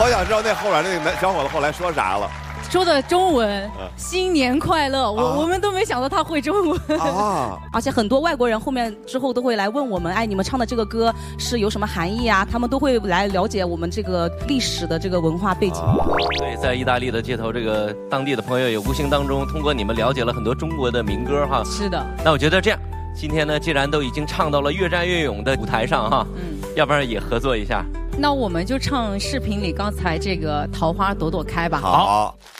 好想知道那后来那个小伙子后来说啥了。 说的中文，新年快乐，我们都没想到他会中文啊！ 而且很多外国人后面之后都会来问我们，哎，你们唱的这个歌是有什么含义啊？他们都会来了解我们这个历史的这个文化背景。 对，在意大利的街头，这个当地的朋友也无形当中通过你们了解了很多中国的民歌哈。 是的。 那我觉得这样，今天呢，既然都已经唱到了越战越勇的舞台上哈，要不然也合作一下。 那我们就唱视频里刚才这个桃花朵朵开吧。 好。